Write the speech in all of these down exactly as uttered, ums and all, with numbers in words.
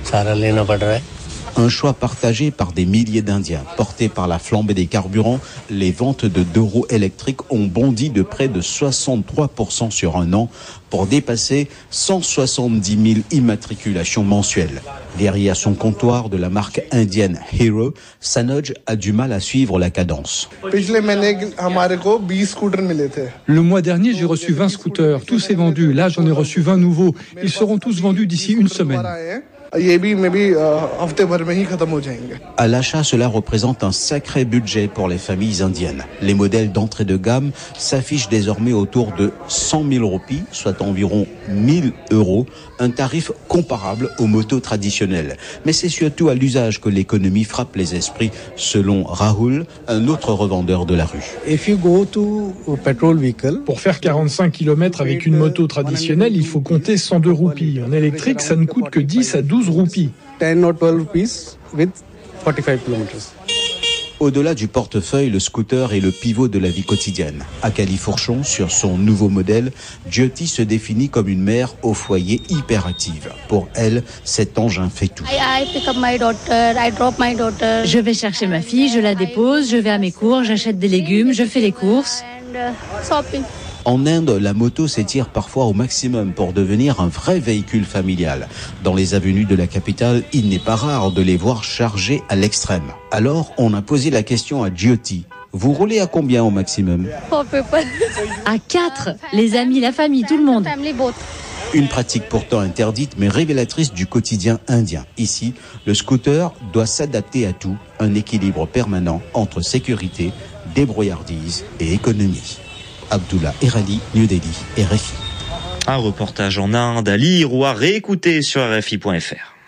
Un choix partagé par des milliers d'Indiens. Portés par la flambée des carburants, les ventes de deux roues électriques ont bondi de près de soixante-trois pour cent sur un an pour dépasser cent soixante-dix mille immatriculations mensuelles. Derrière son comptoir de la marque indienne Hero, Sanoj a du mal à suivre la cadence. Le mois dernier, j'ai reçu vingt scooters. Tout s'est vendu. Là, j'en ai reçu vingt nouveaux. Ils seront tous vendus d'ici une semaine. À l'achat, cela représente un sacré budget pour les familles indiennes. Les modèles d'entrée de gamme s'affichent désormais autour de cent mille roupies, soit environ mille euros, un tarif comparable aux motos traditionnelles. Mais c'est surtout à l'usage que l'économie frappe les esprits, selon Rahul, un autre revendeur de la rue. Pour faire quarante-cinq kilomètres avec une moto traditionnelle, il faut compter cent deux roupies. En électrique, ça ne coûte que dix à douze roupies. Au-delà du portefeuille, le scooter est le pivot de la vie quotidienne. À Califourchon, sur son nouveau modèle, Jyoti se définit comme une mère au foyer hyperactive. Pour elle, cet engin fait tout. Je vais chercher ma fille, je la dépose, je vais à mes cours, j'achète des légumes, je fais les courses. En Inde, la moto s'étire parfois au maximum pour devenir un vrai véhicule familial. Dans les avenues de la capitale, il n'est pas rare de les voir chargés à l'extrême. Alors, on a posé la question à Jyoti. Vous roulez à combien au maximum ? À quatre, les amis, la famille, tout le monde. Une pratique pourtant interdite mais révélatrice du quotidien indien. Ici, le scooter doit s'adapter à tout, un équilibre permanent entre sécurité, débrouillardise et économie. Abdullah Erali, New Delhi, R F I. Un reportage en Inde à lire ou à réécouter sur R F I point F R.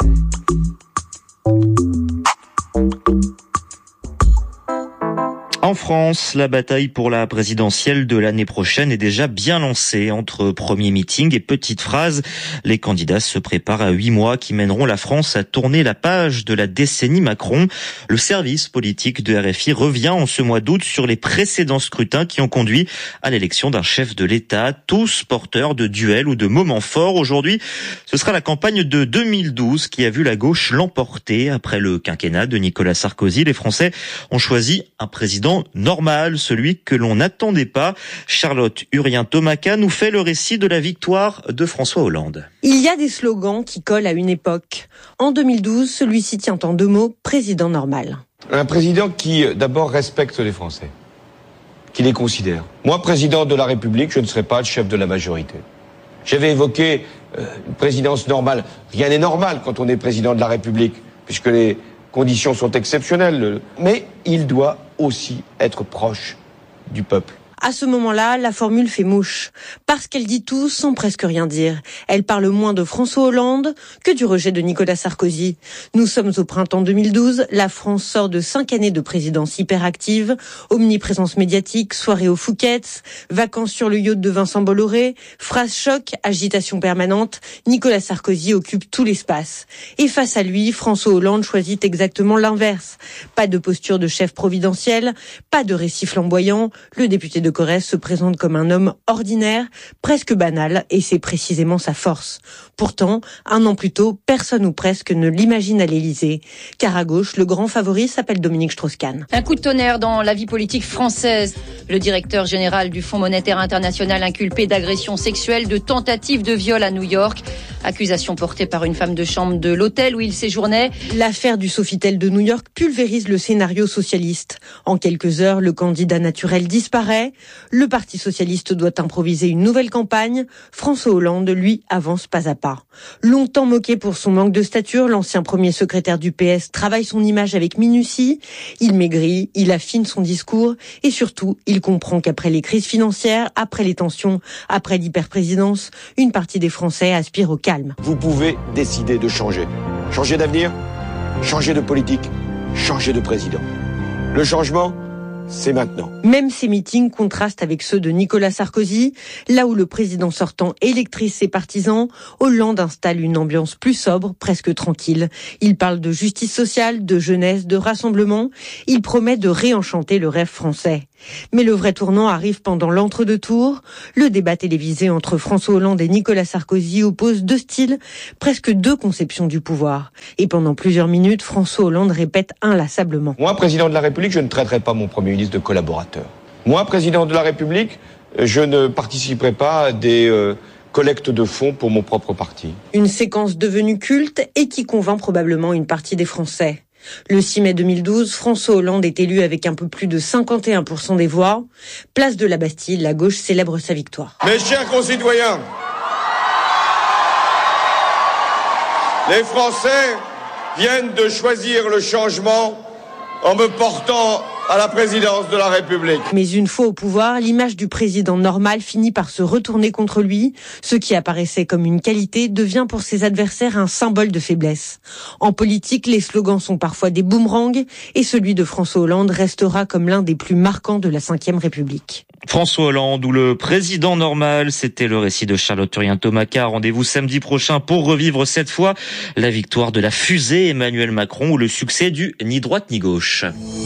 En France, la bataille pour la présidentielle de l'année prochaine est déjà bien lancée. Entre premiers meetings et petites phrases, les candidats se préparent à huit mois qui mèneront la France à tourner la page de la décennie Macron. Le service politique de R F I revient en ce mois d'août sur les précédents scrutins qui ont conduit à l'élection d'un chef de l'État, tous porteurs de duels ou de moments forts. Aujourd'hui, ce sera la campagne de deux mille douze qui a vu la gauche l'emporter. Après le quinquennat de Nicolas Sarkozy, les Français ont choisi un président normal, celui que l'on n'attendait pas. Charlotte Urien-Tomaca nous fait le récit de la victoire de François Hollande. Il y a des slogans qui collent à une époque. En deux mille douze, celui-ci tient en deux mots, président normal. Un président qui, d'abord, respecte les Français, qui les considère. Moi, président de la République, je ne serai pas le chef de la majorité. J'avais évoqué euh, une présidence normale. Rien n'est normal quand on est président de la République, puisque les conditions sont exceptionnelles. Mais il doit aussi être proche du peuple. À ce moment-là, la formule fait mouche, parce qu'elle dit tout sans presque rien dire. Elle parle moins de François Hollande que du rejet de Nicolas Sarkozy. Nous sommes au printemps deux mille douze, la France sort de cinq années de présidence hyperactive, omniprésence médiatique, soirée au Fouquet's, vacances sur le yacht de Vincent Bolloré, phrases choc, agitation permanente, Nicolas Sarkozy occupe tout l'espace. Et face à lui, François Hollande choisit exactement l'inverse. Pas de posture de chef providentiel, pas de récit flamboyant, le député de Corrèze se présente comme un homme ordinaire, presque banal, et c'est précisément sa force. Pourtant, un an plus tôt, personne ou presque ne l'imagine à l'Élysée. Car à gauche, le grand favori s'appelle Dominique Strauss-Kahn. Un coup de tonnerre dans la vie politique française. Le directeur général du Fonds monétaire international inculpé d'agression sexuelle, de tentative de viol à New York. Accusation portée par une femme de chambre de l'hôtel où il séjournait. L'affaire du Sofitel de New York pulvérise le scénario socialiste. En quelques heures, le candidat naturel disparaît. Le Parti socialiste doit improviser une nouvelle campagne. François Hollande, lui, avance pas à pas. Longtemps moqué pour son manque de stature, l'ancien premier secrétaire du P S travaille son image avec minutie. Il maigrit, il affine son discours et surtout, il comprend qu'après les crises financières, après les tensions, après l'hyperprésidence, une partie des Français aspire au calme. Vous pouvez décider de changer. Changer d'avenir, changer de politique, changer de président. Le changement, c'est maintenant. Même ces meetings contrastent avec ceux de Nicolas Sarkozy. Là où le président sortant électrise ses partisans, Hollande installe une ambiance plus sobre, presque tranquille. Il parle de justice sociale, de jeunesse, de rassemblement. Il promet de réenchanter le rêve français. Mais le vrai tournant arrive pendant l'entre-deux-tours. Le débat télévisé entre François Hollande et Nicolas Sarkozy oppose deux styles, presque deux conceptions du pouvoir. Et pendant plusieurs minutes, François Hollande répète inlassablement. Moi, président de la République, je ne traiterai pas mon Premier ministre de collaborateur. Moi, président de la République, je ne participerai pas à des euh, collectes de fonds pour mon propre parti. Une séquence devenue culte et qui convainc probablement une partie des Français. Le six mai deux mille douze, François Hollande est élu avec un peu plus de cinquante et un pour cent des voix. Place de la Bastille, la gauche célèbre sa victoire. Mes chers concitoyens, les Français viennent de choisir le changement en me portant à la présidence de la République. Mais une fois au pouvoir, l'image du président normal finit par se retourner contre lui. Ce qui apparaissait comme une qualité devient pour ses adversaires un symbole de faiblesse. En politique, les slogans sont parfois des boomerangs et celui de François Hollande restera comme l'un des plus marquants de la cinquième République. François Hollande ou le président normal, c'était le récit de Charlotte Turien-Tomaca. Rendez-vous samedi prochain pour revivre cette fois la victoire de la fusée Emmanuel Macron ou le succès du ni droite ni gauche.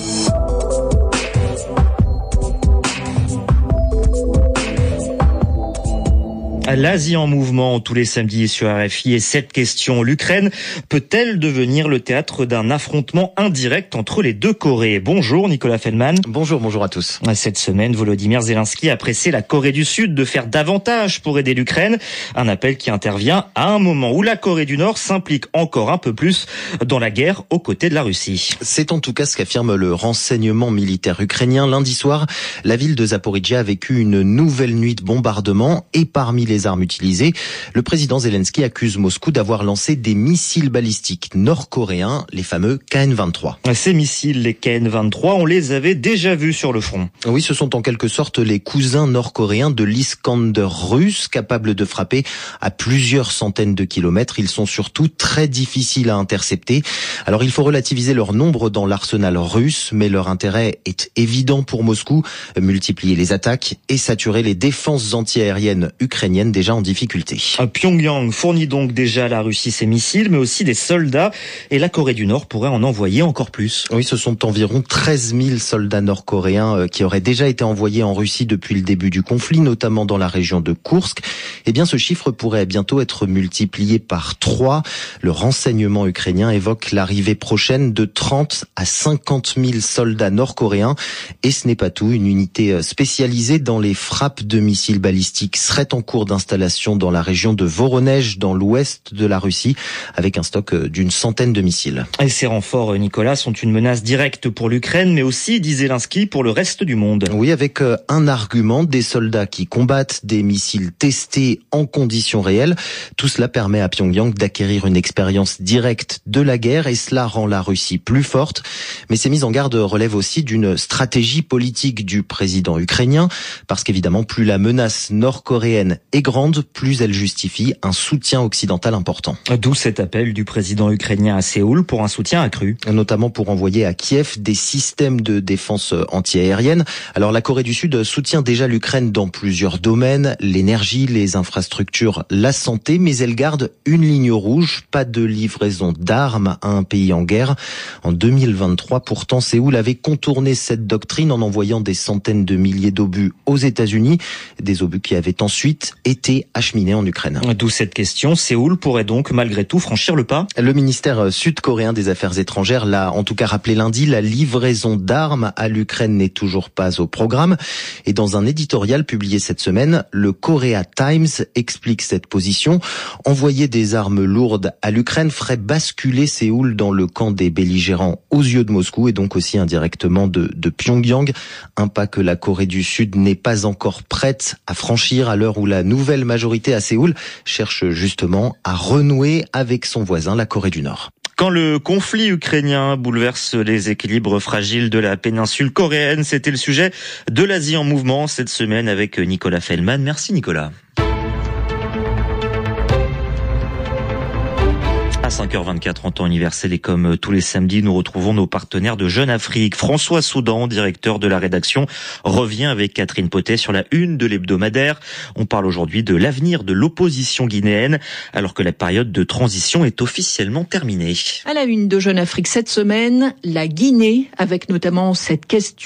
L'Asie en mouvement tous les samedis sur R F I et cette question, l'Ukraine peut-elle devenir le théâtre d'un affrontement indirect entre les deux Corées? Bonjour Nicolas Feldman. Bonjour, bonjour à tous. Cette semaine, Volodymyr Zelensky a pressé la Corée du Sud de faire davantage pour aider l'Ukraine. Un appel qui intervient à un moment où la Corée du Nord s'implique encore un peu plus dans la guerre aux côtés de la Russie. C'est en tout cas ce qu'affirme le renseignement militaire ukrainien. Lundi soir, la ville de Zaporijjia a vécu une nouvelle nuit de bombardement et parmi les armes utilisées, le président Zelensky accuse Moscou d'avoir lancé des missiles balistiques nord-coréens, les fameux K N vingt-trois. Ces missiles, les K N vingt-trois, on les avait déjà vus sur le front. Oui, ce sont en quelque sorte les cousins nord-coréens de l'Iskander russe, capables de frapper à plusieurs centaines de kilomètres. Ils sont surtout très difficiles à intercepter. Alors il faut relativiser leur nombre dans l'arsenal russe, mais leur intérêt est évident pour Moscou, multiplier les attaques et saturer les défenses antiaériennes ukrainiennes déjà en difficulté. Pyongyang fournit donc déjà à la Russie ses missiles, mais aussi des soldats, et la Corée du Nord pourrait en envoyer encore plus. Oui, ce sont environ treize mille soldats nord-coréens qui auraient déjà été envoyés en Russie depuis le début du conflit, notamment dans la région de Koursk. Eh bien, ce chiffre pourrait bientôt être multiplié par trois. Le renseignement ukrainien évoque l'arrivée prochaine de trente à cinquante mille soldats nord-coréens. Et ce n'est pas tout, une unité spécialisée dans les frappes de missiles balistiques serait en cours d'installation dans la région de Voronej, dans l'ouest de la Russie, avec un stock d'une centaine de missiles. Et ces renforts, Nicolas, sont une menace directe pour l'Ukraine, mais aussi, dit Zelensky, pour le reste du monde. Oui, avec un argument, des soldats qui combattent, des missiles testés en conditions réelles. Tout cela permet à Pyongyang d'acquérir une expérience directe de la guerre et cela rend la Russie plus forte. Mais ces mises en garde relèvent aussi d'une stratégie politique du président ukrainien, parce qu'évidemment, plus la menace nord-coréenne est grande, plus elle justifie un soutien occidental important. D'où cet appel du président ukrainien à Séoul pour un soutien accru. Notamment pour envoyer à Kiev des systèmes de défense antiaérienne. Alors la Corée du Sud soutient déjà l'Ukraine dans plusieurs domaines, l'énergie, les infrastructures, la santé, mais elle garde une ligne rouge, pas de livraison d'armes à un pays en guerre. En deux mille vingt-trois, pourtant, Séoul avait contourné cette doctrine en envoyant des centaines de milliers d'obus aux États-Unis, des obus qui avaient ensuite été acheminés en Ukraine. D'où cette question, Séoul pourrait donc malgré tout franchir le pas? Le ministère sud-coréen des Affaires étrangères l'a en tout cas rappelé lundi, la livraison d'armes à l'Ukraine n'est toujours pas au programme. Et dans un éditorial publié cette semaine, le Korea Times explique cette position. Envoyer des armes lourdes à l'Ukraine ferait basculer Séoul dans le camp des belligérants aux yeux de Moscou et donc aussi indirectement de, de Pyongyang. Un pas que la Corée du Sud n'est pas encore prête à franchir à l'heure où la nouvelle majorité à Séoul cherche justement à renouer avec son voisin, la Corée du Nord. Quand le conflit ukrainien bouleverse les équilibres fragiles de la péninsule coréenne, c'était le sujet de l'Asie en mouvement cette semaine avec Nicolas Feldman. Merci Nicolas. À cinq heures vingt-quatre en temps universel et comme tous les samedis, nous retrouvons nos partenaires de Jeune Afrique. François Soudan, directeur de la rédaction, revient avec Catherine Potet sur la une de l'hebdomadaire. On parle aujourd'hui de l'avenir de l'opposition guinéenne alors que la période de transition est officiellement terminée. À la une de Jeune Afrique cette semaine, la Guinée avec notamment cette question: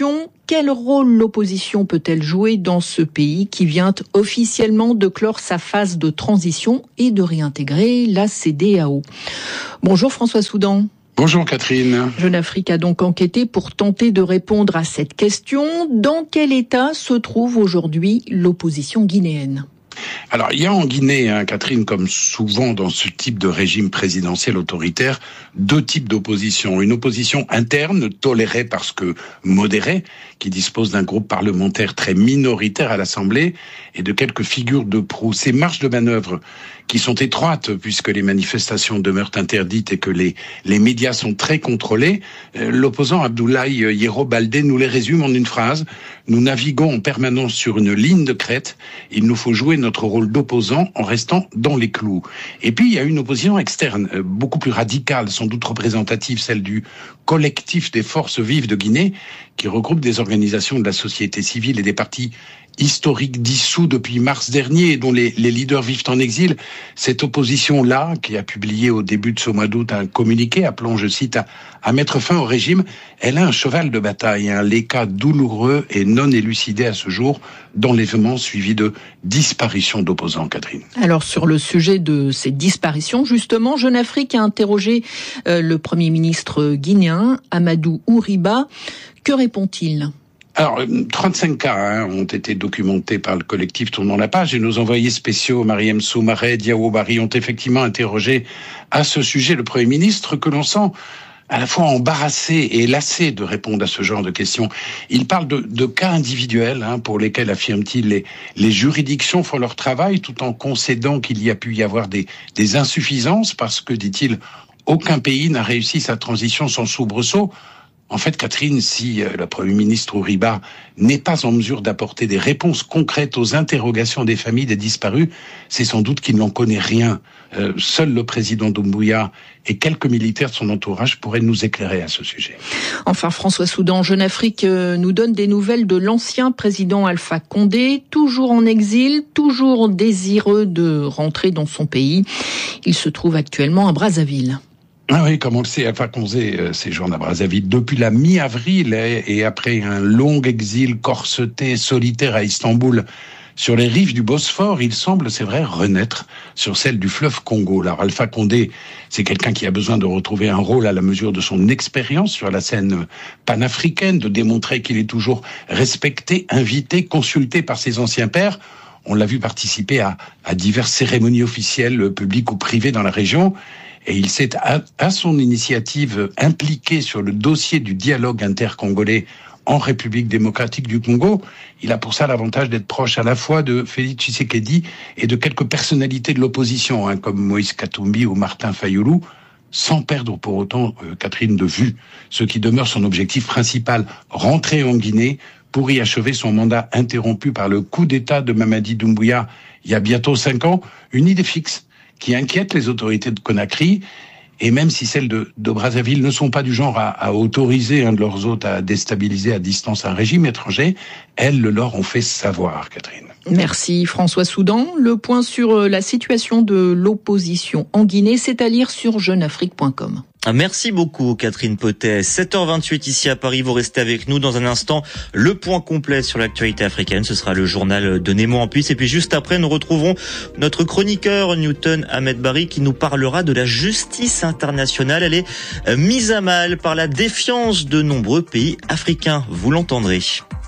quel rôle l'opposition peut-elle jouer dans ce pays qui vient officiellement de clore sa phase de transition et de réintégrer la C D A O? Bonjour François Soudan. Bonjour Catherine. Jeune Afrique a donc enquêté pour tenter de répondre à cette question. Dans quel état se trouve aujourd'hui l'opposition guinéenne ? Alors, il y a en Guinée, hein, Catherine, comme souvent dans ce type de régime présidentiel autoritaire, deux types d'opposition. Une opposition interne, tolérée parce que modérée, qui dispose d'un groupe parlementaire très minoritaire à l'Assemblée et de quelques figures de proue. Ces marges de manœuvre qui sont étroites puisque les manifestations demeurent interdites et que les, les médias sont très contrôlés, euh, l'opposant Abdoulaye Yero Baldé nous les résume en une phrase. Nous naviguons en permanence sur une ligne de crête. Il nous faut jouer notre rôle d'opposant en restant dans les clous. Et puis, il y a une opposition externe, euh, beaucoup plus radicale, sans doute représentative, celle du collectif des forces vives de Guinée, qui regroupe des organisations de la société civile et des partis historiques dissous depuis mars dernier et dont les, les leaders vivent en exil. Cette opposition-là, qui a publié au début de ce mois d'août un communiqué appelant, je cite, à, à mettre fin au régime, elle a un cheval de bataille, hein, les cas douloureux et non élucidés à ce jour d'enlèvement suivi de disparition d'opposants, Catherine. Alors sur le sujet de ces disparitions, justement, Jeune Afrique a interrogé euh, le Premier ministre guinéen, Amadou Ouriba. Que répond-il ? Alors, trente-cinq cas hein, ont été documentés par le collectif Tournons la page et nos envoyés spéciaux, Mariam Soumaré, Diawo Bari, ont effectivement interrogé à ce sujet le Premier ministre que l'on sent à la fois embarrassé et lassé de répondre à ce genre de questions. Il parle de, de cas individuels hein, pour lesquels, affirme-t-il, les, les juridictions font leur travail tout en concédant qu'il y a pu y avoir des, des insuffisances parce que, dit-il, aucun pays n'a réussi sa transition sans soubresaut. En fait, Catherine, si euh, le Premier ministre Ouriba n'est pas en mesure d'apporter des réponses concrètes aux interrogations des familles des disparus, c'est sans doute qu'il n'en connaît rien. Euh, seul le président Doumbouya et quelques militaires de son entourage pourraient nous éclairer à ce sujet. Enfin, François Soudan, Jeune Afrique euh, nous donne des nouvelles de l'ancien président Alpha Condé, toujours en exil, toujours désireux de rentrer dans son pays. Il se trouve actuellement à Brazzaville. Ah oui, comme on le sait, Alpha Condé euh, séjourne à Brazzaville depuis la mi-avril et, et après un long exil corseté, solitaire à Istanbul, sur les rives du Bosphore, il semble, c'est vrai, renaître sur celle du fleuve Congo. Alors Alpha Condé, c'est quelqu'un qui a besoin de retrouver un rôle à la mesure de son expérience sur la scène panafricaine, de démontrer qu'il est toujours respecté, invité, consulté par ses anciens pairs. On l'a vu participer à, à diverses cérémonies officielles, publiques ou privées dans la région. Et il s'est, à, à son initiative, impliqué sur le dossier du dialogue intercongolais en République démocratique du Congo. Il a pour ça l'avantage d'être proche à la fois de Félix Tshisekedi et de quelques personnalités de l'opposition, hein, comme Moïse Katumbi ou Martin Fayulu, sans perdre pour autant, euh, Catherine, de vue ce qui demeure son objectif principal, rentrer en Guinée pour y achever son mandat interrompu par le coup d'État de Mamadi Doumbouya il y a bientôt cinq ans, une idée fixe qui inquiète les autorités de Conakry, et même si celles de, de Brazzaville ne sont pas du genre à, à autoriser un de leurs hôtes à déstabiliser à distance un régime étranger, elles le leur ont fait savoir, Catherine. Merci François Soudan. Le point sur la situation de l'opposition en Guinée, c'est à lire sur jeune afrique point com. Merci beaucoup Catherine Potet. sept heures vingt-huit ici à Paris, vous restez avec nous dans un instant. Le point complet sur l'actualité africaine, ce sera le journal de Nemo en Puisse. Et puis juste après, nous retrouverons notre chroniqueur Newton Ahmed Bari qui nous parlera de la justice internationale. Elle est mise à mal par la défiance de nombreux pays africains. Vous l'entendrez.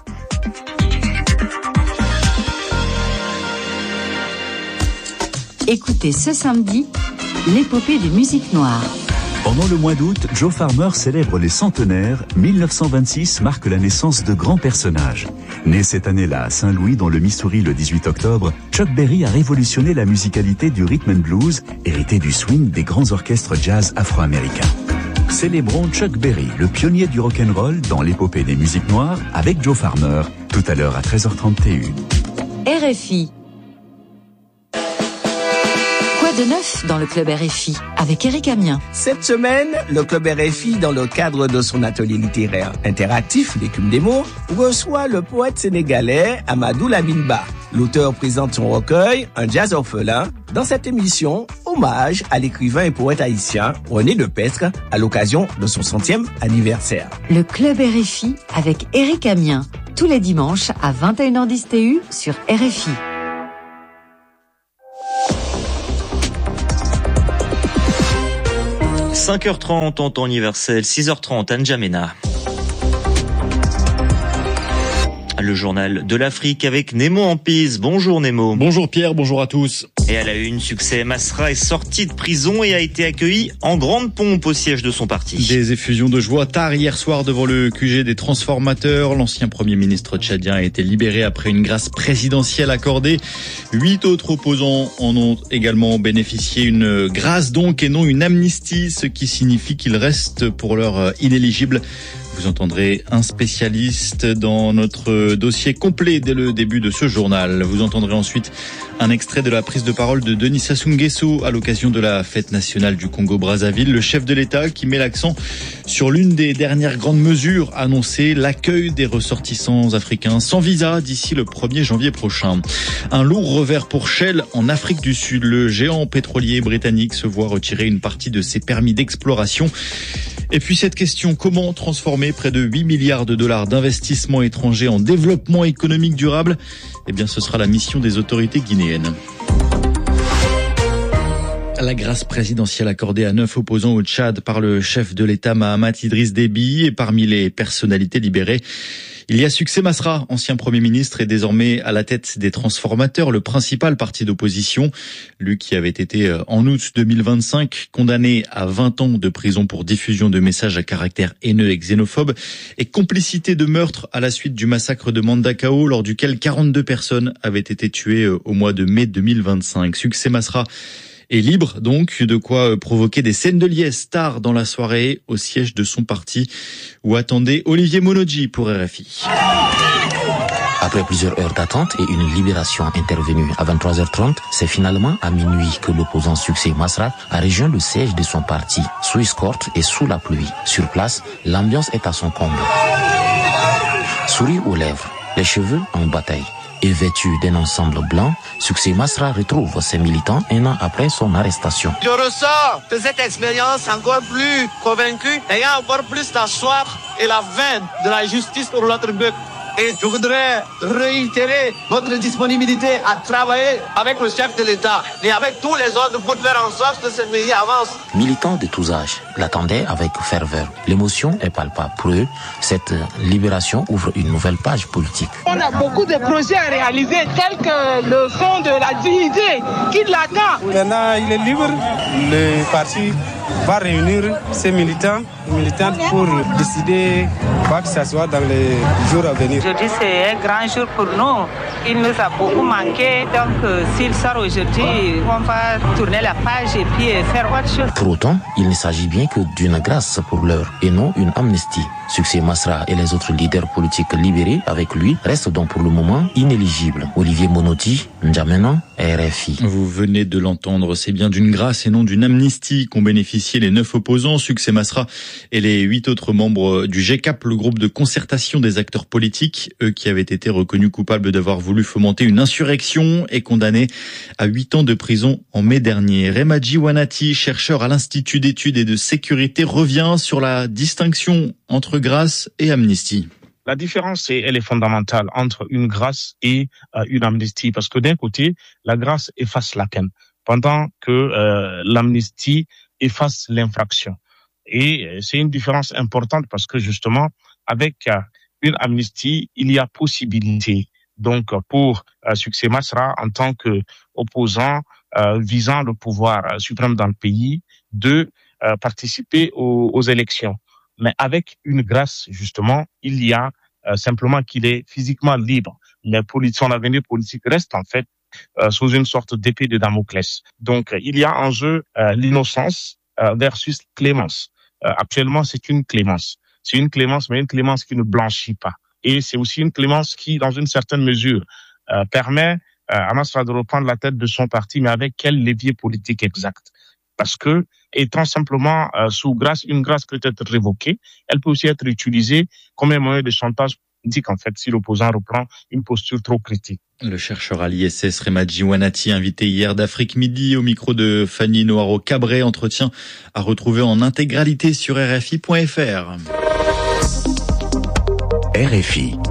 Écoutez ce samedi l'épopée des musiques noires. Pendant le mois d'août, Joe Farmer célèbre les centenaires. mille neuf cent vingt-six marque la naissance de grands personnages. Né cette année-là à Saint-Louis, dans le Missouri, le dix-huit octobre, Chuck Berry a révolutionné la musicalité du rhythm and blues, hérité du swing des grands orchestres jazz afro-américains. Célébrons Chuck Berry, le pionnier du rock'n'roll, dans l'épopée des musiques noires, avec Joe Farmer, tout à l'heure à treize heures trente T U. R F I. De neuf dans le Club R F I avec Eric Amien. Cette semaine, le Club R F I, dans le cadre de son atelier littéraire interactif, l'écume des mots, reçoit le poète sénégalais Amadou Lamine Ba. L'auteur présente son recueil Un jazz orphelin dans cette émission, hommage à l'écrivain et poète haïtien René Lepestre à l'occasion de son centième anniversaire. Le Club R F I avec Éric Amien, tous les dimanches à vingt et une heures dix T U sur R F I. cinq heures trente en temps universel, six heures trente à N'Djamena. Le journal de l'Afrique avec Nemo en Pise. Bonjour Nemo. Bonjour Pierre, bonjour à tous. Et à la une, succès, Masra est sorti de prison et a été accueilli en grande pompe au siège de son parti. Des effusions de joie tard hier soir devant le Q G des transformateurs. L'ancien Premier ministre tchadien a été libéré après une grâce présidentielle accordée. Huit autres opposants en ont également bénéficié. Une grâce donc et non une amnistie, ce qui signifie qu'ils restent pour l'heure inéligibles. Vous entendrez un spécialiste dans notre dossier complet dès le début de ce journal. Vous entendrez ensuite un extrait de la prise de parole de Denis Sassou Nguesso à l'occasion de la fête nationale du Congo-Brazzaville. Le chef de l'État qui met l'accent sur l'une des dernières grandes mesures annoncées, l'accueil des ressortissants africains sans visa d'ici le premier janvier prochain. Un lourd revers pour Shell en Afrique du Sud. Le géant pétrolier britannique se voit retirer une partie de ses permis d'exploration. Et puis cette question, comment transformer près de huit milliards de dollars d'investissements étrangers en développement économique durable ? Eh bien, ce sera la mission des autorités guinéennes. La grâce présidentielle accordée à neuf opposants au Tchad par le chef de l'État Mahamat Idriss Déby et parmi les personnalités libérées, il y a Succès Masra, ancien Premier ministre et désormais à la tête des transformateurs, le principal parti d'opposition. Lui qui avait été en août deux mille vingt-cinq condamné à vingt ans de prison pour diffusion de messages à caractère haineux et xénophobe et complicité de meurtre à la suite du massacre de Mandakao lors duquel quarante-deux personnes avaient été tuées au mois de mai deux mille vingt-cinq. Succès Masra est libre, donc, de quoi provoquer des scènes de liesse tard dans la soirée au siège de son parti où attendait Olivier Monodji pour R F I. Après plusieurs heures d'attente et une libération intervenue à vingt-trois heures trente, c'est finalement à minuit que l'opposant Succès Masra a rejoint le siège de son parti, sous escorte et sous la pluie. Sur place, l'ambiance est à son comble. Souris aux lèvres, les cheveux en bataille. Et vêtu d'un ensemble blanc, Succès Masra retrouve ses militants un an après son arrestation. Je ressors de cette expérience encore plus convaincu, ayant encore plus la soif et la veine de la justice pour l'autre peuple. Et je voudrais réitérer votre disponibilité à travailler avec le chef de l'État et avec tous les autres pour faire en sorte que ce pays avance. Militants de tous âges l'attendaient avec ferveur. L'émotion est palpable. Pour eux, cette libération ouvre une nouvelle page politique. On a beaucoup de projets à réaliser, tels que le fonds de la dignité qui l'attend. Maintenant, il est libre. Le parti va réunir ses militants, militantes pour décider quoi que ce soit dans les jours à venir. Aujourd'hui, c'est un grand jour pour nous. Il nous a beaucoup manqué. Donc, euh, s'il sort aujourd'hui, on va tourner la page et puis faire autre chose. Pour autant, il ne s'agit bien que d'une grâce pour l'heure et non une amnistie. Succès Masra et les autres leaders politiques libérés avec lui restent donc pour le moment inéligibles. Olivier Monodji, N'Djamena, R F I. Vous venez de l'entendre, c'est bien d'une grâce et non d'une amnistie qu'ont bénéficié les neuf opposants, Succès Masra et les huit autres membres du G C A P, le groupe de concertation des acteurs politiques, eux qui avaient été reconnus coupables d'avoir voulu fomenter une insurrection et condamnés à huit ans de prison en mai dernier. Remadji Wanati, chercheur à l'Institut d'études et de sécurité, revient sur la distinction entre grâce et amnistie. La différence, elle est fondamentale entre une grâce et euh, une amnistie, parce que d'un côté, la grâce efface la peine, pendant que euh, l'amnistie efface l'infraction. Et c'est une différence importante parce que justement, avec euh, une amnistie, il y a possibilité, donc pour euh, Succès Masra, en tant qu'opposant euh, visant le pouvoir euh, suprême dans le pays, de euh, participer aux, aux élections. Mais avec une grâce, justement, il y a euh, simplement qu'il est physiquement libre. Mais son avenir politique reste en fait euh, sous une sorte d'épée de Damoclès. Donc, il y a en jeu euh, l'innocence euh, versus clémence. Euh, actuellement, c'est une clémence. C'est une clémence, mais une clémence qui ne blanchit pas. Et c'est aussi une clémence qui, dans une certaine mesure, euh, permet euh, à Masra de reprendre la tête de son parti, mais avec quel levier politique exact? Parce que, étant simplement euh, sous grâce, une grâce peut être révoquée, elle peut aussi être utilisée comme un moyen de chantage indique en fait si l'opposant reprend une posture trop critique. Le chercheur à l'I S S Remaji Wanati, invité hier d'Afrique Midi au micro de Fanny Noiro-Cabré, entretien à retrouver en intégralité sur R F I point F R. R F I.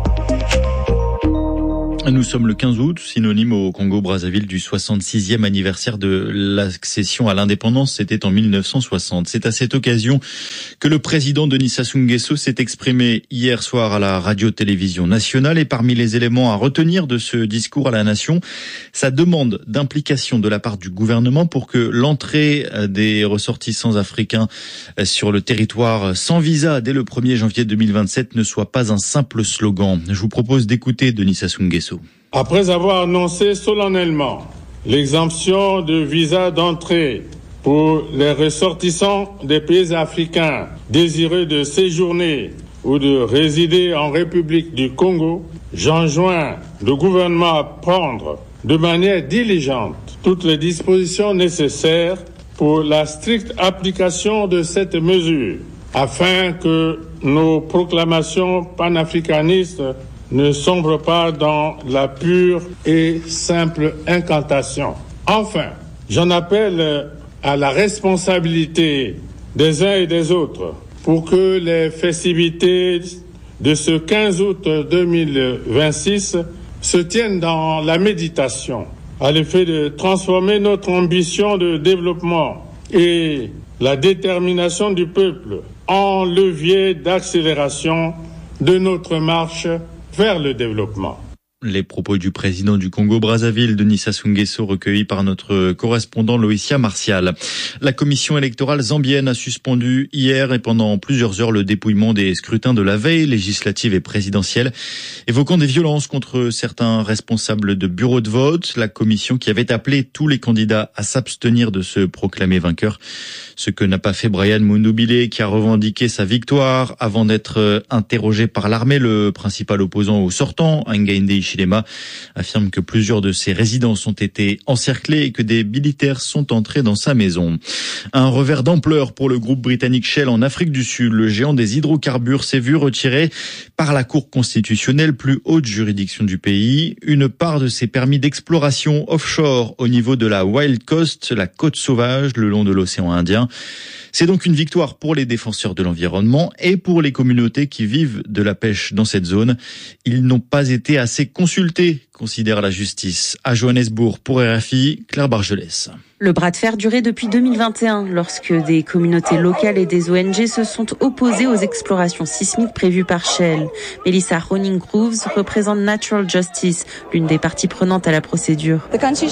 Nous sommes le quinze août, synonyme au Congo-Brazzaville du soixante-sixième anniversaire de l'accession à l'indépendance. C'était en mille neuf cent soixante. C'est à cette occasion que le président Denis Sassou Nguesso s'est exprimé hier soir à la radio-télévision nationale. Et parmi les éléments à retenir de ce discours à la nation, sa demande d'implication de la part du gouvernement pour que l'entrée des ressortissants africains sur le territoire sans visa dès le premier janvier deux mille vingt-sept ne soit pas un simple slogan. Je vous propose d'écouter Denis Sassou Nguesso. Après avoir annoncé solennellement l'exemption de visa d'entrée pour les ressortissants des pays africains désireux de séjourner ou de résider en République du Congo, j'enjoins le gouvernement à prendre de manière diligente toutes les dispositions nécessaires pour la stricte application de cette mesure, afin que nos proclamations panafricanistes ne sombre pas dans la pure et simple incantation. Enfin, j'en appelle à la responsabilité des uns et des autres pour que les festivités de ce quinze août deux mille vingt-six se tiennent dans la méditation, à l'effet de transformer notre ambition de développement et la détermination du peuple en levier d'accélération de notre marche vers le développement. Les propos du président du Congo-Brazzaville, Denis Sassou Nguesso, recueillis par notre correspondant Loïcia Martial. La commission électorale zambienne a suspendu hier et pendant plusieurs heures le dépouillement des scrutins de la veille législative et présidentielle, évoquant des violences contre certains responsables de bureaux de vote. La commission qui avait appelé tous les candidats à s'abstenir de se proclamer vainqueur. Ce que n'a pas fait Brian Mundubile, qui a revendiqué sa victoire avant d'être interrogé par l'armée. Le principal opposant au sortant, Hakainde Hichilema, affirme que plusieurs de ses résidences ont été encerclées et que des militaires sont entrés dans sa maison. Un revers d'ampleur pour le groupe britannique Shell en Afrique du Sud. Le géant des hydrocarbures s'est vu retirer par la Cour constitutionnelle, plus haute juridiction du pays, une part de ses permis d'exploration offshore au niveau de la Wild Coast, la côte sauvage le long de l'océan Indien. C'est donc une victoire pour les défenseurs de l'environnement et pour les communautés qui vivent de la pêche dans cette zone. Ils n'ont pas été assez consultés, considère la justice. À Johannesburg, pour R F I, Claire Bargelès. Le bras de fer durait depuis deux mille vingt et un, lorsque des communautés locales et des O N G se sont opposées aux explorations sismiques prévues par Shell. Melissa Honing-Grooves représente Natural Justice, l'une des parties prenantes à la procédure.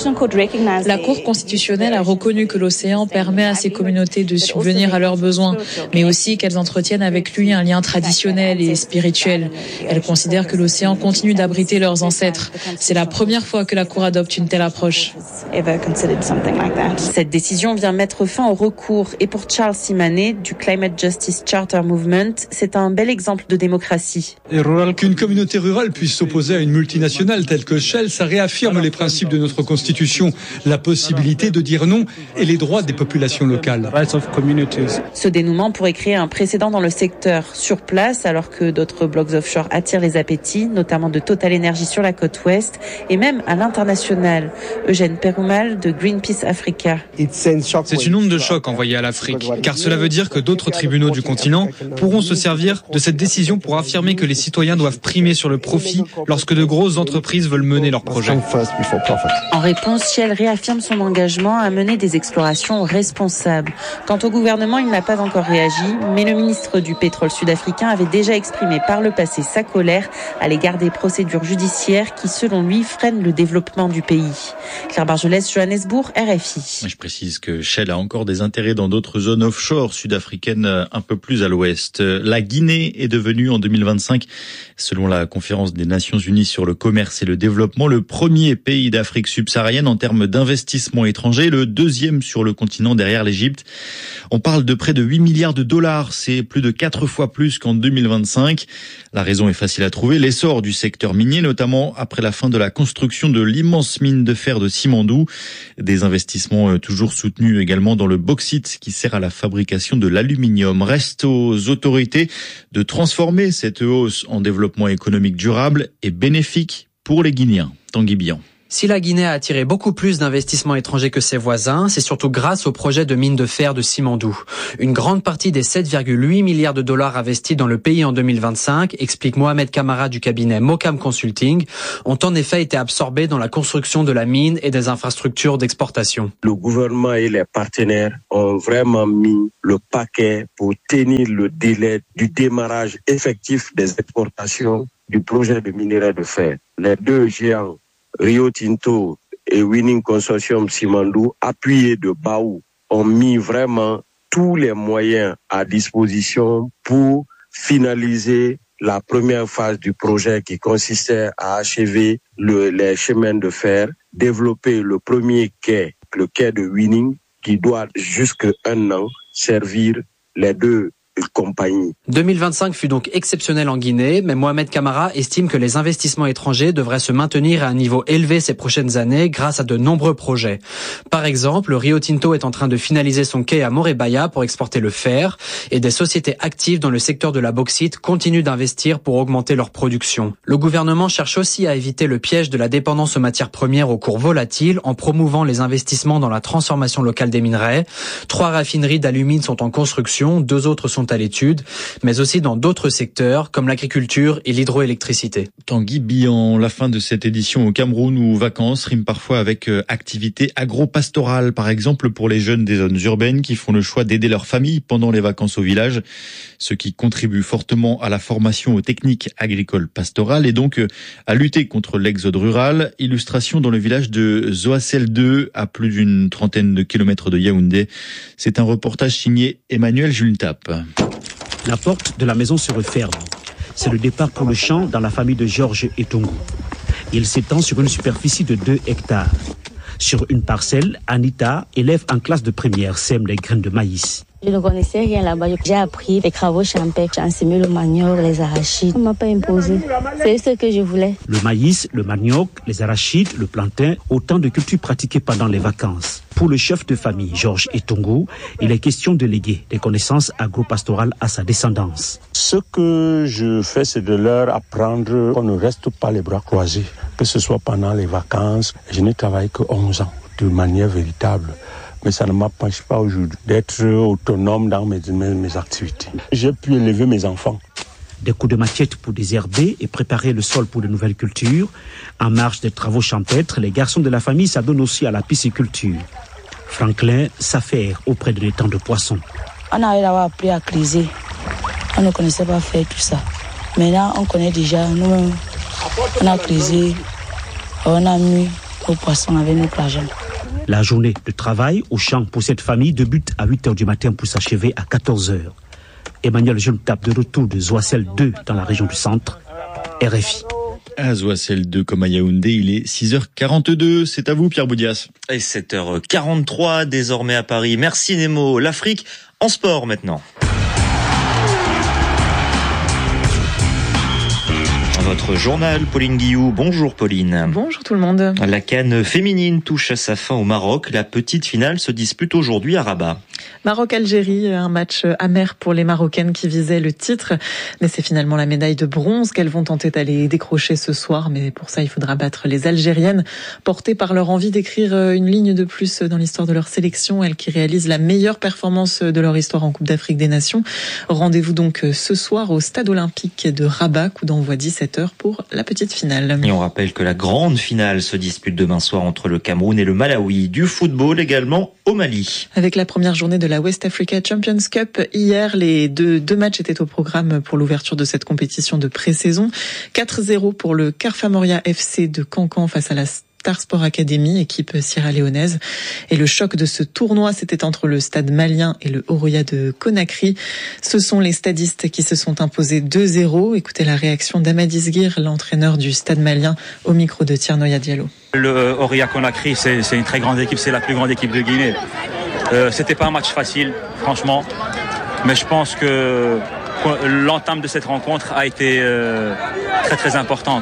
La Cour constitutionnelle a reconnu que l'océan permet à ces communautés de subvenir à leurs besoins, mais aussi qu'elles entretiennent avec lui un lien traditionnel et spirituel. Elle considère que l'océan continue d'abriter leurs ancêtres. C'est la première fois que la Cour adopte une telle approche. Cette décision vient mettre fin au recours et pour Charles Simané du Climate Justice Charter Movement, c'est un bel exemple de démocratie. Qu'une communauté rurale puisse s'opposer à une multinationale telle que Shell, ça réaffirme les principes de notre Constitution, la possibilité de dire non et les droits des populations locales. Ce dénouement pourrait créer un précédent dans le secteur sur place, alors que d'autres blocs offshore attirent les appétits, notamment de Total Energy sur la côte ouest et même à l'international. Eugène Perumal de Greenpeace Africa. C'est une onde de choc envoyée à l'Afrique, car cela veut dire que d'autres tribunaux du continent pourront se servir de cette décision pour affirmer que les citoyens doivent primer sur le profit lorsque de grosses entreprises veulent mener leurs projets. En réponse, Shell réaffirme son engagement à mener des explorations responsables. Quant au gouvernement, il n'a pas encore réagi, mais le ministre du pétrole sud-africain avait déjà exprimé par le passé sa colère à l'égard des procédures judiciaires qui, selon lui, freinent le développement du pays. Claire Bargelès, Johannesburg, R F I. Je précise que Shell a encore des intérêts dans d'autres zones offshore sud-africaines un peu plus à l'ouest. La Guinée est devenue en deux mille vingt-cinq, selon la Conférence des Nations Unies sur le commerce et le développement, le premier pays d'Afrique subsaharienne en termes d'investissement étranger, le deuxième sur le continent derrière l'Égypte. On parle de près de huit milliards de dollars, c'est plus de quatre fois plus qu'en deux mille vingt-cinq. La raison est facile à trouver, l'essor du secteur minier, notamment après la fin de la construction de l'immense mine de fer de Simandou. Des investissements toujours soutenus également dans le bauxite qui sert à la fabrication de l'aluminium. Reste aux autorités de transformer cette hausse en développement économique durable et bénéfique pour les Guinéens. Tanguy Bihan. Si la Guinée a attiré beaucoup plus d'investissements étrangers que ses voisins, c'est surtout grâce au projet de mine de fer de Simandou. Une grande partie des sept virgule huit milliards de dollars investis dans le pays en deux mille vingt-cinq, explique Mohamed Camara du cabinet Mocam Consulting, ont en effet été absorbés dans la construction de la mine et des infrastructures d'exportation. Le gouvernement et les partenaires ont vraiment mis le paquet pour tenir le délai du démarrage effectif des exportations du projet de minerai de fer. Les deux géants Rio Tinto et Winning Consortium Simandou, appuyés de Baou, ont mis vraiment tous les moyens à disposition pour finaliser la première phase du projet qui consistait à achever le, les chemins de fer, développer le premier quai, le quai de Winning, qui doit jusqu'à un an servir les deux compagnie. deux mille vingt-cinq fut donc exceptionnel en Guinée, mais Mohamed Camara estime que les investissements étrangers devraient se maintenir à un niveau élevé ces prochaines années grâce à de nombreux projets. Par exemple, Rio Tinto est en train de finaliser son quai à Morebaya pour exporter le fer et des sociétés actives dans le secteur de la bauxite continuent d'investir pour augmenter leur production. Le gouvernement cherche aussi à éviter le piège de la dépendance aux matières premières aux cours volatiles en promouvant les investissements dans la transformation locale des minerais. Trois raffineries d'alumine sont en construction, deux autres sont à l'étude, mais aussi dans d'autres secteurs comme l'agriculture et l'hydroélectricité. Tanguy Bihan, la fin de cette édition au Cameroun où vacances riment parfois avec activités agro-pastorales, par exemple pour les jeunes des zones urbaines qui font le choix d'aider leur famille pendant les vacances au village, ce qui contribue fortement à la formation aux techniques agricoles pastorales et donc à lutter contre l'exode rural. Illustration dans le village de Zoacel deux, à plus d'une trentaine de kilomètres de Yaoundé. C'est un reportage signé Emmanuel Juntap. La porte de la maison se referme. C'est le départ pour le champ dans la famille de Georges Etongo. Il s'étend sur une superficie de deux hectares. Sur une parcelle, Anita, élève en classe de première, sème les graines de maïs. Je ne connaissais rien là-bas. J'ai appris les travaux champêtres. J'ai enseigné le manioc, les arachides. On ne m'a pas imposé. C'est ce que je voulais. Le maïs, le manioc, les arachides, le plantain, autant de cultures pratiquées pendant les vacances. Pour le chef de famille, Georges Etongo, il est question de léguer des connaissances agro-pastorales à sa descendance. Ce que je fais, c'est de leur apprendre qu'on ne reste pas les bras croisés, que ce soit pendant les vacances. Je n'ai travaillé que onze ans, de manière véritable. Mais ça ne m'empêche pas aujourd'hui d'être autonome dans mes, mes, mes activités. J'ai pu élever mes enfants. Des coups de machette pour désherber et préparer le sol pour de nouvelles cultures. En marge des travaux champêtres, les garçons de la famille s'adonnent aussi à la pisciculture. Franklin s'affaire auprès de l'étang de poissons. On a appris à criser. On ne connaissait pas faire tout ça. Maintenant, on connaît déjà. Nous, on a crisé. On a mis aux poissons avec notre argent. La journée de travail au champ pour cette famille débute à huit heures du matin pour s'achever à quatorze heures. Emmanuel Juntap de retour de Zoacel deux dans la région du centre, R F I. À Zoacel deux comme à Yaoundé, il est six heures quarante-deux. C'est à vous Pierre Boudias. Et sept heures quarante-trois désormais à Paris. Merci Nemo. L'Afrique en sport maintenant. Votre journal, Pauline Guillou. Bonjour Pauline. Bonjour tout le monde. La CAN féminine touche à sa fin au Maroc. La petite finale se dispute aujourd'hui à Rabat. Maroc-Algérie, un match amer pour les Marocaines qui visaient le titre. Mais c'est finalement la médaille de bronze qu'elles vont tenter d'aller décrocher ce soir. Mais pour ça, il faudra battre les Algériennes, portées par leur envie d'écrire une ligne de plus dans l'histoire de leur sélection. Elles qui réalisent la meilleure performance de leur histoire en Coupe d'Afrique des Nations. Rendez-vous donc ce soir au stade olympique de Rabat. Coup d'envoi dix-sept heures pour la petite finale. Et on rappelle que la grande finale se dispute demain soir entre le Cameroun et le Malawi. Du football également au Mali. Avec la première journée de la West Africa Champions Cup, hier, les deux, deux matchs étaient au programme pour l'ouverture de cette compétition de pré-saison. quatre zéro pour le Carfamoria F C de Cancan face à la Star Sport Academy, équipe sierra-léonaise. Et le choc de ce tournoi, c'était entre le stade malien et le Oroya de Conakry. Ce sont les stadistes qui se sont imposés deux zéro. Écoutez la réaction d'Amadis Guir, l'entraîneur du stade malien, au micro de Tiernoya Diallo. Le Oroya Conakry, c'est, c'est une très grande équipe, c'est la plus grande équipe de Guinée. Euh, c'était pas un match facile, franchement. Mais je pense que l'entame de cette rencontre a été euh, très très importante.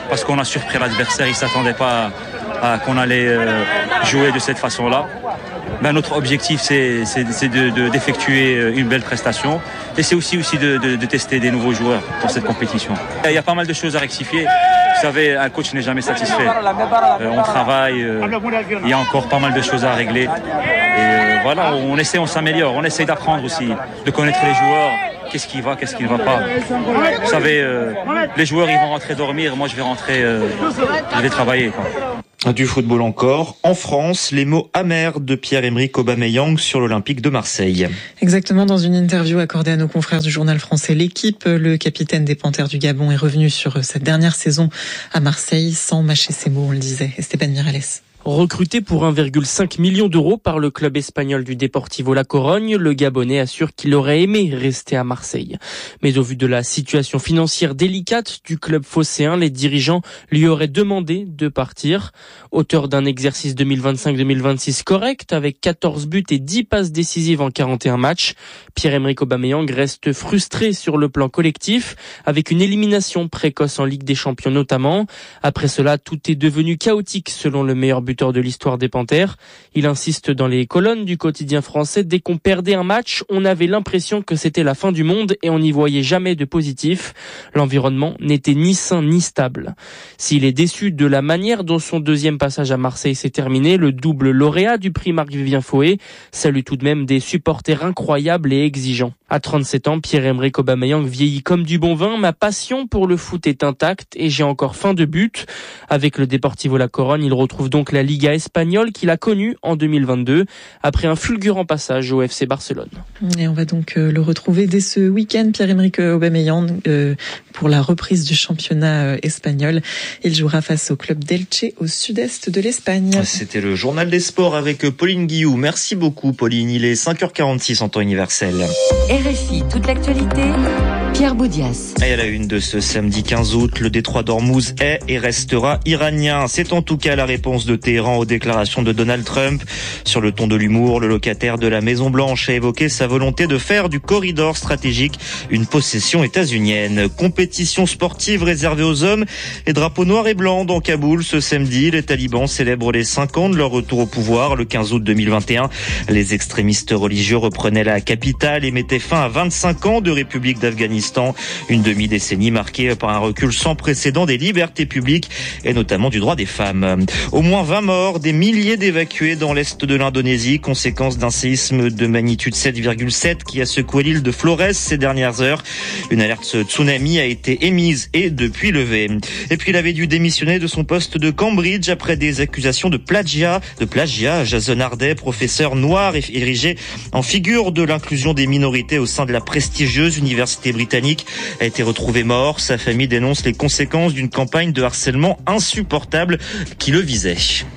parce qu'on a surpris l'adversaire, il ne s'attendait pas à, à qu'on allait euh, jouer de cette façon-là. Ben, notre objectif, c'est, c'est, c'est de, de, d'effectuer une belle prestation et c'est aussi, aussi de, de, de tester des nouveaux joueurs dans cette compétition. Il y a pas mal de choses à rectifier. Vous savez, un coach n'est jamais satisfait. Euh, on travaille, euh, il y a encore pas mal de choses à régler. Et euh, voilà, on essaie, on s'améliore, on essaie d'apprendre aussi, de connaître les joueurs. Qu'est-ce qui va, qu'est-ce qui ne va pas. Vous savez, euh, les joueurs, ils vont rentrer dormir. Moi, je vais rentrer, euh, je vais travailler, quoi. Du football encore. En France, les mots amers de Pierre-Emerick Aubameyang sur l'Olympique de Marseille. Exactement, dans une interview accordée à nos confrères du journal français L'Équipe, le capitaine des Panthères du Gabon est revenu sur cette dernière saison à Marseille sans mâcher ses mots, on le disait. Esteban Miralles. Recruté pour un virgule cinq million d'euros par le club espagnol du Deportivo La Corogne, le Gabonais assure qu'il aurait aimé rester à Marseille. Mais au vu de la situation financière délicate du club phocéen, les dirigeants lui auraient demandé de partir. Auteur d'un exercice deux mille vingt-cinq deux mille vingt-six correct, avec quatorze buts et dix passes décisives en quarante et un matchs, Pierre-Emerick Aubameyang reste frustré sur le plan collectif, avec une élimination précoce en Ligue des Champions notamment. Après cela, tout est devenu chaotique selon le meilleur buteur de l'histoire des Panthères. Il insiste dans les colonnes du quotidien français, dès qu'on perdait un match, on avait l'impression que c'était la fin du monde et on n'y voyait jamais de positif. L'environnement n'était ni sain ni stable. S'il est déçu de la manière dont son deuxième passage à Marseille s'est terminé, le double lauréat du prix Marc-Vivien Foé salue tout de même des supporters incroyables et exigeants. À trente-sept ans, Pierre-Emerick Aubameyang vieillit comme du bon vin. Ma passion pour le foot est intacte et j'ai encore faim de but. Avec le Deportivo La Corogne, il retrouve donc la Liga espagnole qu'il a connue en deux mille vingt-deux après un fulgurant passage au F C Barcelone. Et on va donc le retrouver dès ce week-end, Pierre-Emerick Aubameyang, euh, pour la reprise du championnat espagnol. Il jouera face au club d'Elche au sud-est de l'Espagne. C'était le journal des sports avec Pauline Guillou. Merci beaucoup Pauline, il est cinq heures quarante-six en temps universel. R F I, toute l'actualité, Pierre Boudias. Et à la une de ce samedi quinze août, le détroit d'Ormuz est et restera iranien. C'est en tout cas la réponse de Téhéran aux déclarations de Donald Trump. Sur le ton de l'humour, le locataire de la Maison-Blanche a évoqué sa volonté de faire du corridor stratégique une possession états-unienne. Compétition sportive réservée aux hommes et drapeau noir et blanc dans Kaboul ce samedi. Les talibans célèbrent les cinq ans de leur retour au pouvoir le quinze août deux mille vingt et un. Les extrémistes religieux reprenaient la capitale et mettaient fin à vingt-cinq ans de République d'Afghanistan. Une demi-décennie marquée par un recul sans précédent des libertés publiques et notamment du droit des femmes. Au moins vingt morts, des milliers d'évacués dans l'est de l'Indonésie, conséquence d'un séisme de magnitude sept virgule sept qui a secoué l'île de Flores ces dernières heures. Une alerte tsunami a été émise et depuis levée. Et puis il avait dû démissionner de son poste de Cambridge après des accusations de plagiat. De plagiat, Jason Harday, professeur noir et érigé en figure de l'inclusion des minorités au sein de la prestigieuse université britannique, a été retrouvé mort. Sa famille dénonce les conséquences d'une campagne de harcèlement insupportable qui le visait.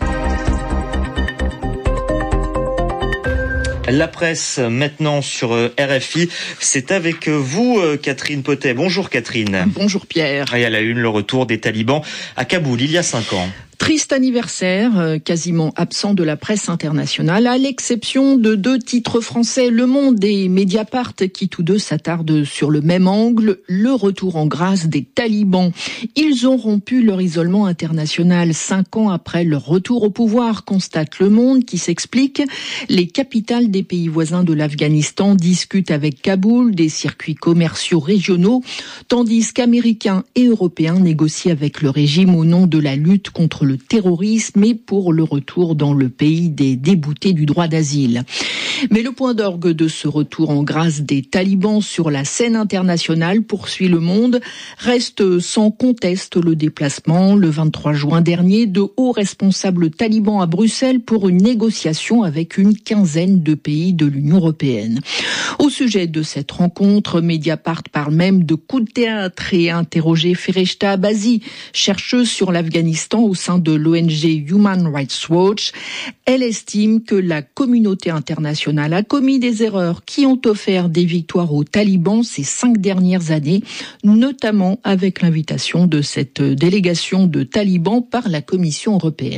La presse maintenant sur R F I, c'est avec vous Catherine Potet. Bonjour Catherine. Bonjour Pierre. Et à la une, le retour des talibans à Kaboul il y a cinq ans. Triste anniversaire, quasiment absent de la presse internationale, à l'exception de deux titres français, Le Monde et Mediapart, qui tous deux s'attardent sur le même angle, le retour en grâce des talibans. Ils ont rompu leur isolement international cinq ans après leur retour au pouvoir, constate Le Monde, qui s'explique. Les capitales des pays voisins de l'Afghanistan discutent avec Kaboul des circuits commerciaux régionaux, tandis qu'Américains et Européens négocient avec le régime au nom de la lutte contre le terrorisme et pour le retour dans le pays des déboutés du droit d'asile. Mais le point d'orgue de ce retour en grâce des talibans sur la scène internationale, poursuit Le Monde, reste sans conteste le déplacement le vingt-trois juin dernier de hauts responsables talibans à Bruxelles pour une négociation avec une quinzaine de pays de l'Union européenne. Au sujet de cette rencontre, Mediapart parle même de coup de théâtre et a interrogé Fereshta Abazi, chercheuse sur l'Afghanistan au sein de l'O N G Human Rights Watch. Elle estime que la communauté internationale a commis des erreurs qui ont offert des victoires aux talibans ces cinq dernières années, notamment avec l'invitation de cette délégation de talibans par la Commission européenne.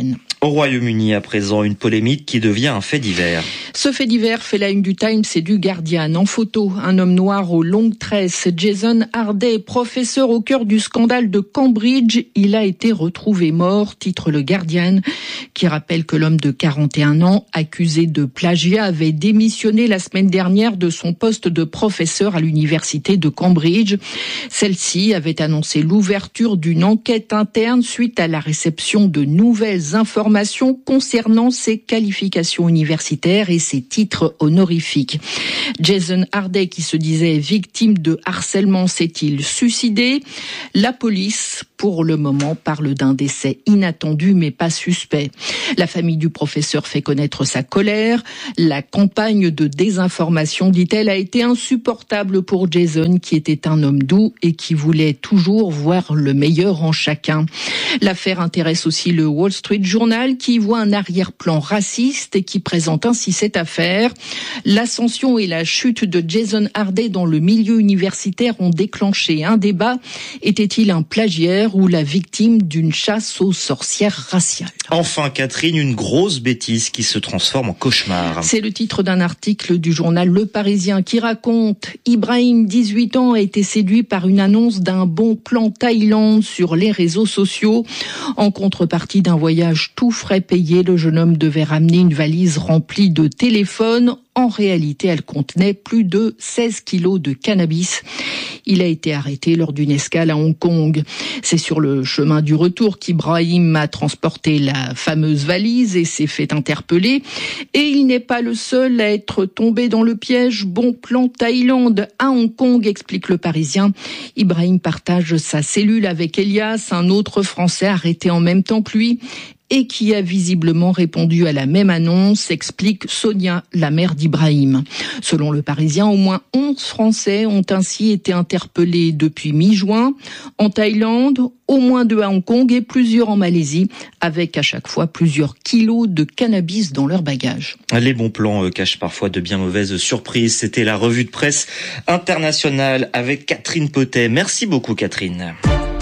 Au Royaume-Uni, à présent, une polémique qui devient un fait divers. Ce fait divers fait la une du Times et du Guardian. En photo, un homme noir aux longues tresses, Jason Harday, professeur au cœur du scandale de Cambridge. Il a été retrouvé mort, titre le Guardian, qui rappelle que l'homme de quarante et un ans, accusé de plagiat, avait démissionné la semaine dernière de son poste de professeur à l'université de Cambridge. Celle-ci avait annoncé l'ouverture d'une enquête interne suite à la réception de nouvelles informations concernant ses qualifications universitaires et ses titres honorifiques. Jason Harday, qui se disait victime de harcèlement, s'est-il suicidé? La police, pour le moment, parle d'un décès inattendu mais pas suspect. La famille du professeur fait connaître sa colère. La campagne de désinformation, dit-elle, a été insupportable pour Jason, qui était un homme doux et qui voulait toujours voir le meilleur en chacun. L'affaire intéresse aussi le Wall Street Journal, qui voit un arrière-plan raciste et qui présente ainsi cette affaire. L'ascension et la chute de Jason Harday dans le milieu universitaire ont déclenché un débat. Était-il un plagiaire ou la victime d'une chasse aux sorcières raciales? Enfin, Catherine, une grosse bêtise qui se transforme en cauchemar. C'est le titre d'un article du journal Le Parisien qui raconte Ibrahim, dix-huit ans, a été séduit par une annonce d'un bon plan Thaïlande sur les réseaux sociaux. En contrepartie d'un voyage tout frais payé, le jeune homme devait ramener une valise remplie de téléphones. En réalité, elle contenait plus de seize kilos de cannabis. Il a été arrêté lors d'une escale à Hong Kong. C'est sur le chemin du retour qu'Ibrahim a transporté la fameuse valise et s'est fait interpeller. Et il n'est pas le seul à être tombé dans le piège. Bon plan Thaïlande à Hong Kong, explique le Parisien. Ibrahim partage sa cellule avec Elias, un autre Français arrêté en même temps que lui, et qui a visiblement répondu à la même annonce, explique Sonia, la mère d'Ibrahim. Selon le Parisien, au moins onze Français ont ainsi été interpellés depuis mi-juin. En Thaïlande, au moins deux à Hong Kong et plusieurs en Malaisie, avec à chaque fois plusieurs kilos de cannabis dans leur bagage. Les bons plans cachent parfois de bien mauvaises surprises. C'était la revue de presse internationale avec Catherine Potet. Merci beaucoup, Catherine.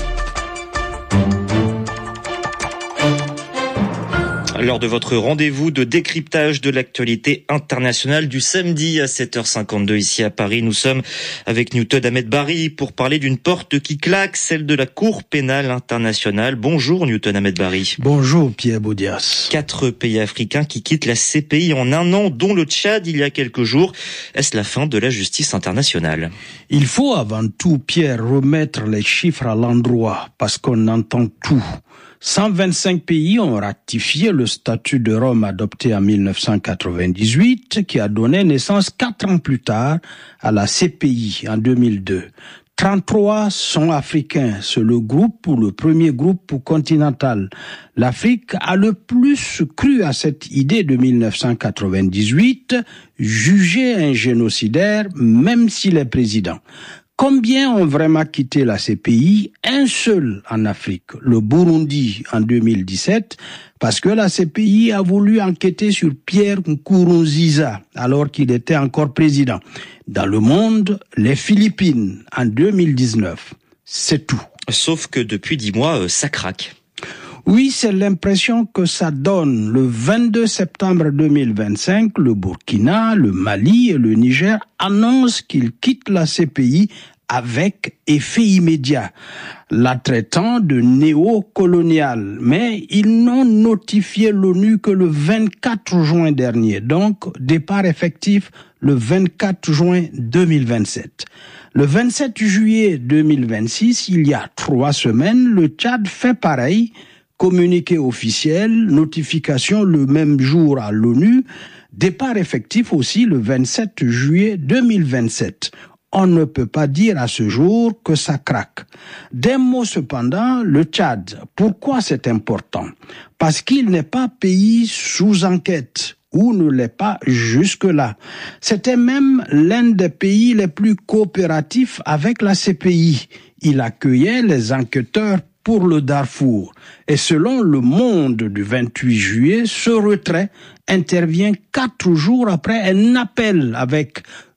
Lors de votre rendez-vous de décryptage de l'actualité internationale du samedi à sept heures cinquante-deux ici à Paris, nous sommes avec Newton Ahmed Barry pour parler d'une porte qui claque, celle de la Cour pénale internationale. Bonjour Newton Ahmed Barry. Bonjour Pierre Boudias. Quatre pays africains qui quittent la C P I en un an, dont le Tchad il y a quelques jours. Est-ce la fin de la justice internationale? Il faut avant tout, Pierre, remettre les chiffres à l'endroit parce qu'on entend tout. cent vingt-cinq pays ont ratifié le statut de Rome adopté en mille neuf cent quatre-vingt-dix-huit, qui a donné naissance quatre ans plus tard à la C P I en deux mille deux. trente-trois sont africains, c'est le groupe ou le premier groupe continental. L'Afrique a le plus cru à cette idée de mille neuf cent quatre-vingt-dix-huit, jugé un génocidaire même s'il est président. Combien ont vraiment quitté la C P I? Un seul en Afrique, le Burundi en deux mille dix-sept, parce que la C P I a voulu enquêter sur Pierre Nkurunziza alors qu'il était encore président. Dans le monde, les Philippines en deux mille dix-neuf, c'est tout. Sauf que depuis dix mois, ça craque. Oui, c'est l'impression que ça donne. Le vingt-deux septembre deux mille vingt-cinq, le Burkina, le Mali et le Niger annoncent qu'ils quittent la C P I avec effet immédiat, la traitant de néocoloniale. Mais ils n'ont notifié l'ONU que le vingt-quatre juin dernier, donc départ effectif le vingt-quatre juin deux mille vingt-sept. Le vingt-sept juillet deux mille vingt-six, il y a trois semaines, le Tchad fait pareil. Communiqué officiel, notification le même jour à l'ONU, départ effectif aussi le vingt-sept juillet deux mille vingt-sept. On ne peut pas dire à ce jour que ça craque. D'un mot cependant, le Tchad. Pourquoi c'est important? Parce qu'il n'est pas pays sous enquête, ou ne l'est pas jusque-là. C'était même l'un des pays les plus coopératifs avec la C P I. Il accueillait les enquêteurs pour le Darfour. Et selon Le Monde du vingt-huit juillet, ce retrait intervient quatre jours après un appel avec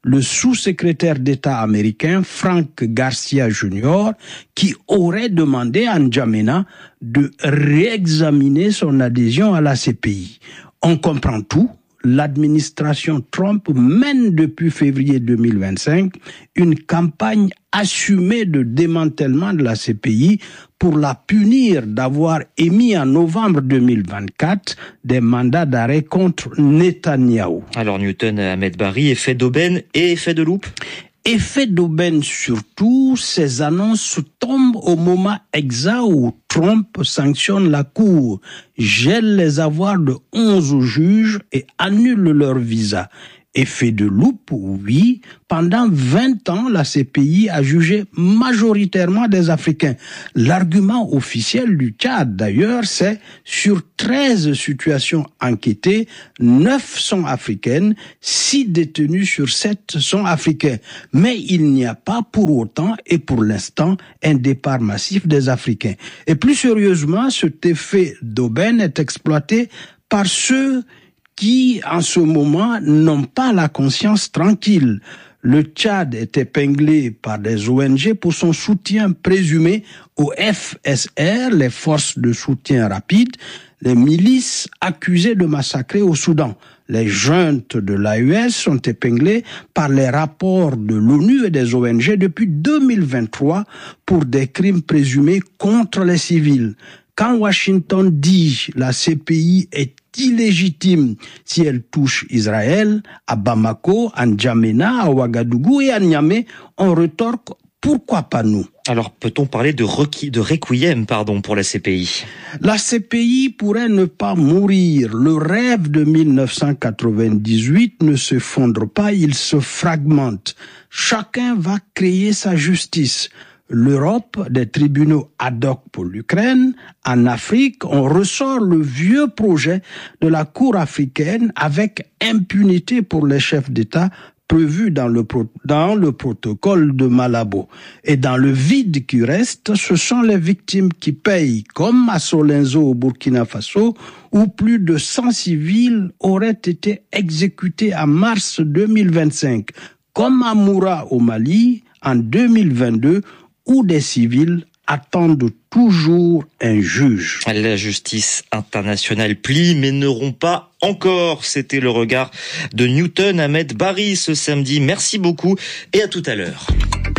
le sous-secrétaire d'État américain Frank Garcia junior, qui aurait demandé à N'Djamena de réexaminer son adhésion à la C P I. On comprend tout. L'administration Trump mène depuis février deux mille vingt-cinq une campagne assumée de démantèlement de la C P I pour la punir d'avoir émis en novembre deux mille vingt-quatre des mandats d'arrêt contre Netanyahou. Alors Newton Ahmed Barry, effet d'aubaine et effet de loupe ? Effet d'aubaine surtout, ces annonces tombent au moment exact où Trump sanctionne la Cour, gèle les avoirs de onze juges et annule leur visa. Effet de loupe, oui. Pendant vingt ans, la C P I a jugé majoritairement des Africains. L'argument officiel du Tchad, d'ailleurs, c'est sur treize situations enquêtées, neuf sont africaines, six détenus sur sept sont africains. Mais il n'y a pas pour autant et pour l'instant un départ massif des Africains. Et plus sérieusement, cet effet d'aubaine est exploité par ceux qui, en ce moment, n'ont pas la conscience tranquille. Le Tchad est épinglé par des O N G pour son soutien présumé aux F S R, les forces de soutien rapide, les milices accusées de massacrer au Soudan. Les juntes de l'A E S sont épinglées par les rapports de l'ONU et des O N G depuis deux mille vingt-trois pour des crimes présumés contre les civils. Quand Washington dit la C P I est illégitime si elle touche Israël, à Bamako, à N'Djamena, à Ouagadougou et à Niamey, on retorque pourquoi pas nous? Alors peut-on parler de, requi- de requiem pardon, pour la C P I? La C P I pourrait ne pas mourir. Le rêve de mille neuf cent quatre-vingt-dix-huit ne se fondre pas, il se fragmente. Chacun va créer sa justice. L'Europe, des tribunaux ad hoc pour l'Ukraine. En Afrique, on ressort le vieux projet de la Cour africaine avec impunité pour les chefs d'État prévu dans le, pro- dans le protocole de Malabo. Et dans le vide qui reste, ce sont les victimes qui payent, comme à Solenzo au Burkina Faso, où plus de cent civils auraient été exécutés en mars deux mille vingt-cinq, comme à Moura au Mali en deux mille vingt-deux, où des civils attendent toujours un juge. La justice internationale plie mais ne rompt pas encore. C'était le regard de Newton Ahmed Barry ce samedi. Merci beaucoup et à tout à l'heure.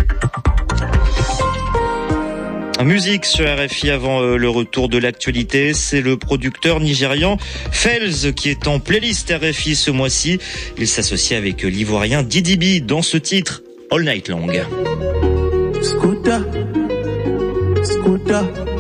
Musique sur R F I avant le retour de l'actualité, c'est le producteur nigérian Felz qui est en playlist R F I ce mois-ci. Il s'associe avec l'ivoirien Didi B dans ce titre All Night Long. Scooter, scooter.